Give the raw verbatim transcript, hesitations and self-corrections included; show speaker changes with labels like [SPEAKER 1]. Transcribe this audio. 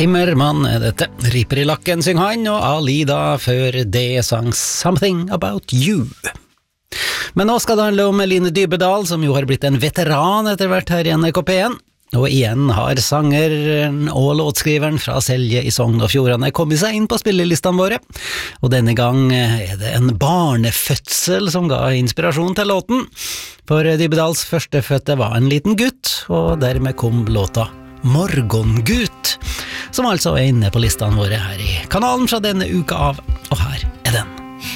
[SPEAKER 1] Zimmermann er dette. Riper i lakken, syng han, og Alida før det sang Something About You. Men nå skal det handle om Line Dybedal, som jo har blitt en veteran etter hvert her i N R K P en. Og igjen har sangeren og låtskriveren fra Selje i Sogn og Fjordane kommet seg inn på spillelistene våre. Og denne gang er det en barnefødsel som ga inspirasjon til låten. For Dybedals førstefødte var en liten gutt, og dermed kom låta Morgongut, som altså er inne på listene våre her i kanalen fra denne uka av. Og her